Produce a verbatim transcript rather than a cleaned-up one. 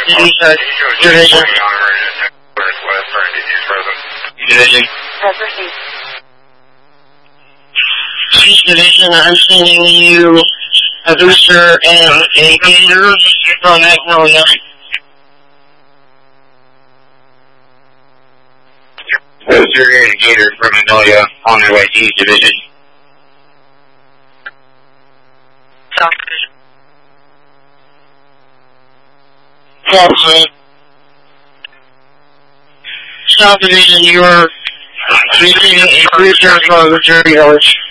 Division. Division. Division. Chief Division, I'm sending you a booster and a gator from Magnolia. Booster and a gator from Magnolia on their way to East Division. South Division. South, South Division, you are receiving a booster from Missouri Village.